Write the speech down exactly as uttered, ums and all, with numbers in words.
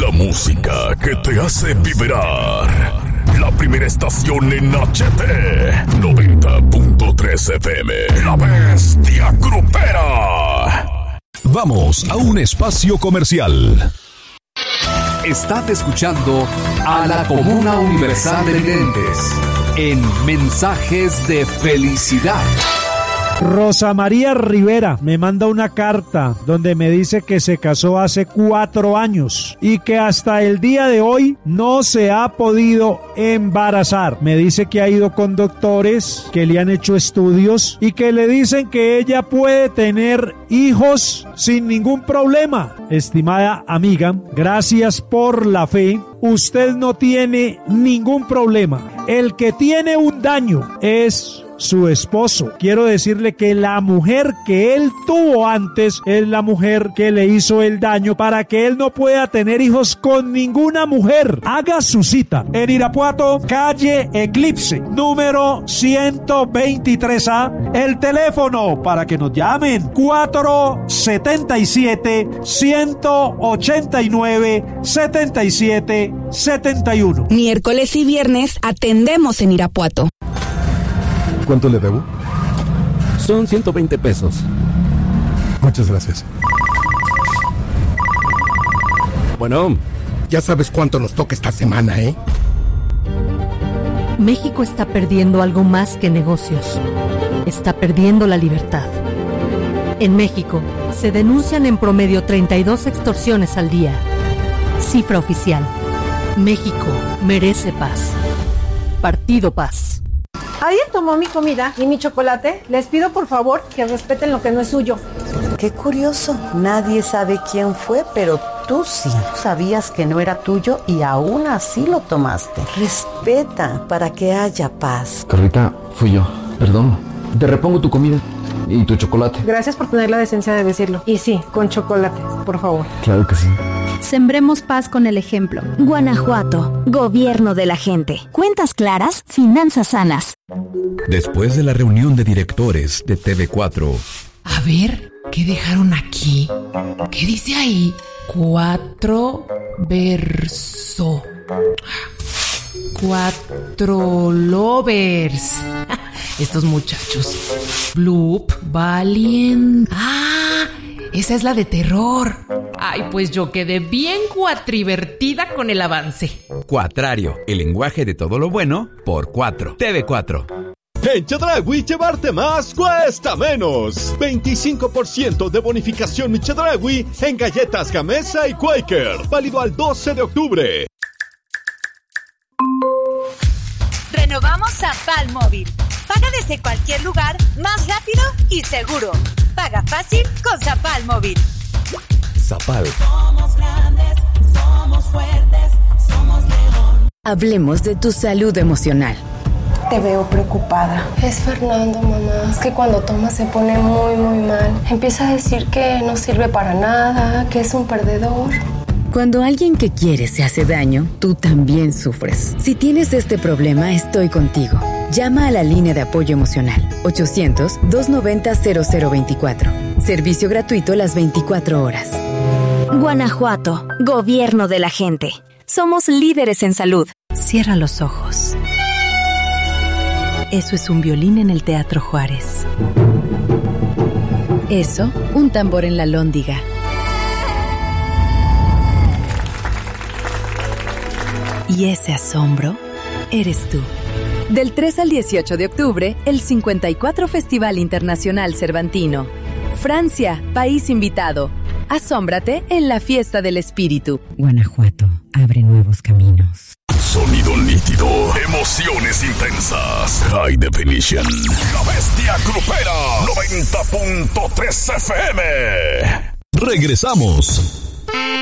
La música que te hace vibrar. La primera estación en H T. noventa punto tres F M. La Bestia Grupera. Vamos a un espacio comercial. Estás escuchando a la Comuna Universal de Videntes en Mensajes de Felicidad. Rosa María Rivera me manda una carta donde me dice que se casó hace cuatro años y que hasta el día de hoy no se ha podido embarazar. Me dice que ha ido con doctores, que le han hecho estudios y que le dicen que ella puede tener hijos sin ningún problema. Estimada amiga, gracias por la fe. Usted no tiene ningún problema. El que tiene un daño es su esposo. Quiero decirle que la mujer que él tuvo antes es la mujer que le hizo el daño para que él no pueda tener hijos con ninguna mujer. Haga su cita en Irapuato, calle Eclipse, número ciento veintitrés A. El teléfono para que nos llamen: cuatro siete siete, uno ocho nueve, siete siete siete uno. Miércoles y viernes atendemos en Irapuato. ¿Cuánto le debo? Son ciento veinte pesos. Muchas gracias. Bueno, ya sabes cuánto nos toca esta semana, ¿eh? México está perdiendo algo más que negocios. Está perdiendo la libertad. En México se denuncian en promedio treinta y dos extorsiones al día. Cifra oficial. México merece paz. Partido Paz. ¿Alguien tomó mi comida y mi chocolate? Les pido por favor que respeten lo que no es suyo. Qué curioso, nadie sabe quién fue, pero tú sí. Sabías que no era tuyo y aún así lo tomaste. Respeta para que haya paz. Carlita, fui yo. Perdón. Te repongo tu comida y tu chocolate. Gracias por tener la decencia de decirlo. Y sí, con chocolate, por favor. Claro que sí. Sembremos paz con el ejemplo. Guanajuato, gobierno de la gente. Cuentas claras, finanzas sanas. Después de la reunión de directores de T V cuatro. A ver, ¿qué dejaron aquí? ¿Qué dice ahí? Cuatro verso. Cuatro lovers. Estos muchachos. Bloop, Valiant. ¡Ah! Esa es la de terror. Ay, pues yo quedé bien cuatrivertida con el avance. Cuatrario, el lenguaje de todo lo bueno por cuatro. T V cuatro. En Chedraui llevarte más cuesta menos. veinticinco por ciento de bonificación en Chedraui en galletas Gamesa y Quaker. Válido al doce de octubre. Renovamos a Palmóvil. Paga desde cualquier lugar, más rápido y seguro. Paga fácil con Zapal Móvil. Zapal. Somos grandes, somos fuertes, somos León. Hablemos de tu salud emocional. Te veo preocupada. Es Fernando, mamá. Es que cuando toma se pone muy, muy mal. Empieza a decir que no sirve para nada, que es un perdedor. Cuando alguien que quieres se hace daño, tú también sufres. Si tienes este problema, estoy contigo. Llama a la línea de apoyo emocional ochocientos, doscientos noventa, cero cero veinticuatro. Servicio gratuito las veinticuatro horas. Guanajuato, gobierno de la gente. Somos líderes en salud. Cierra los ojos. Eso es un violín en el Teatro Juárez. Eso, un tambor en la Lóndiga. Y ese asombro eres tú. Del tres al dieciocho de octubre, el cincuenta y cuatro Festival Internacional Cervantino. Francia, país invitado. Asómbrate en la fiesta del espíritu. Guanajuato, abre nuevos caminos. Sonido nítido, emociones intensas. High Definition. La Bestia Grupera. noventa punto tres F M. Regresamos.